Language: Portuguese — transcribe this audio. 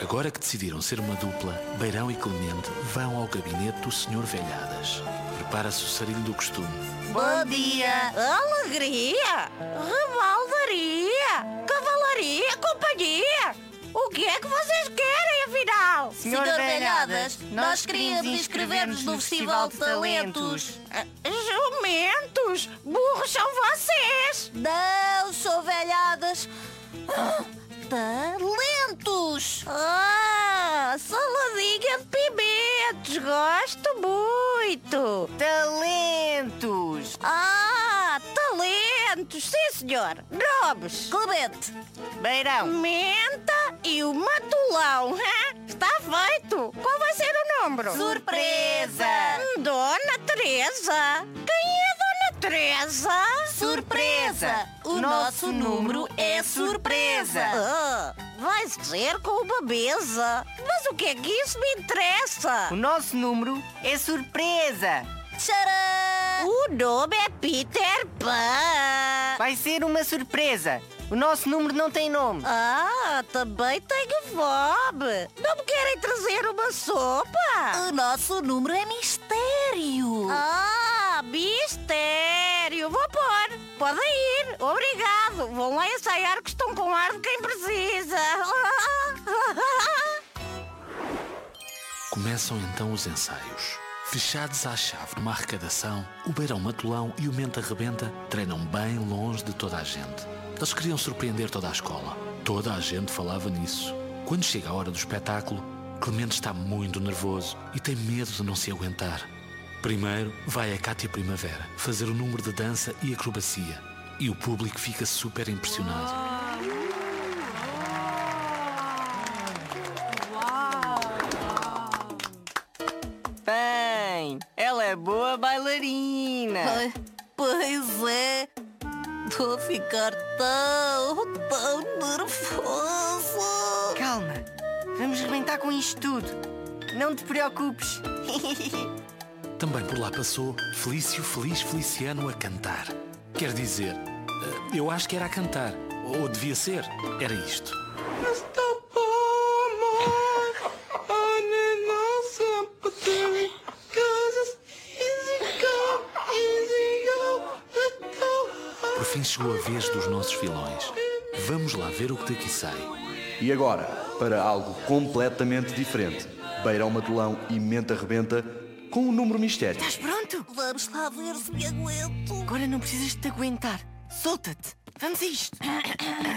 Agora que decidiram ser uma dupla, Beirão e Clemente vão ao gabinete do Sr. Velhadas. Prepara-se o sarilho do costume. Bom dia! Alegria! Rebaldaria! Cavalaria! Companhia! O que é que vocês querem, afinal? Senhor Velhadas, nós queríamos inscrever-nos no Festival de Talentos. Jumentos! Burros são vocês! Não, sou Velhadas. Talentos! Saladinha de pimentos! Gosto muito! Talentos! Talentos! Sim, senhor! Nomes! Clemente! Beirão! Menta e o matulão! Está feito! Qual vai ser o número? Surpresa! Dona Teresa! Quem é Dona Teresa? Surpresa! O nosso número é surpresa! Vai ser com uma mesa! Mas o que é que isso me interessa? O nosso número é surpresa! Tcharam! O nome é Peter Pan! Vai ser uma surpresa! O nosso número não tem nome! Também tenho fome! Não me querem trazer uma sopa? O nosso número é mistério! Mistério! Vou pôr! Podem ir! Obrigado! Vão lá ensaiar que estão com ar de quem precisa! Começam então os ensaios. Fechados à chave numa arrecadação, o Beirão Matulão e o Menta Rebenta treinam bem longe de toda a gente. Eles queriam surpreender toda a escola. Toda a gente falava nisso. Quando chega a hora do espetáculo, Clemente está muito nervoso e tem medo de não se aguentar. Primeiro vai a Cátia Primavera fazer o número de dança e acrobacia. E o público fica super impressionado. Bem, ela é boa bailarina. Pois é. Estou a ficar tão nervoso. Calma, vamos rebentar com isto tudo. Não te preocupes. Também por lá passou Felício Feliz Feliciano a cantar. Quer dizer, eu acho que era a cantar. Ou devia ser. Era isto. Por fim chegou a vez dos nossos vilões. Vamos lá ver o que daqui sai. E agora, para algo completamente diferente. Beirão Matulão e Menta Rebenta com o número mistério. Estás pronto? Vamos lá ver se me aguento. Agora não precisas de te aguentar. Solta-te. Vamos a isto.